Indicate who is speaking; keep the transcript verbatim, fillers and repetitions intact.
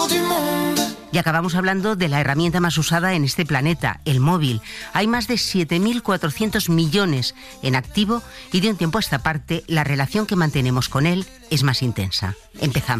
Speaker 1: Y acabamos hablando de la herramienta más usada en este planeta, el móvil. Hay más de siete mil cuatrocientos millones en activo y de un tiempo a esta parte la relación que mantenemos con él es más intensa. Empezamos.